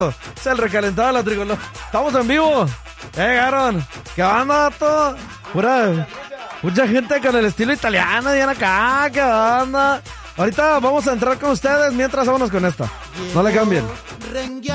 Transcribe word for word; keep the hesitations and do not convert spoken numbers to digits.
Es el recalentado de la tricolor. Estamos en vivo. Ya llegaron. ¿Qué onda, vato? Pura, mucha gente con el estilo italiano, viene acá. ¿Qué onda? Ahorita vamos a entrar con ustedes. Mientras, vámonos con esta. No le cambien.